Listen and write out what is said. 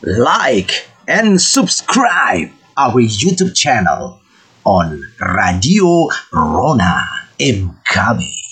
like, and subscribe our YouTube channel on Radio Rona MKB.